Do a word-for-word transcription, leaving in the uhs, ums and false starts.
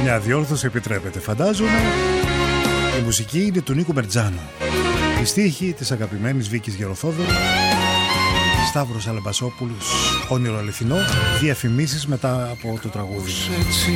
Μια διόρθωση επιτρέπεται, φαντάζομαι. Η μουσική είναι του Νίκου Μερτζάνου. Η στίχη της αγαπημένης Βίκης Γεροθόδωρου. Σταύρος Αλεμπασόπουλος, όνειρο αληθινό. Διαφημίσεις μετά από το τραγούδι.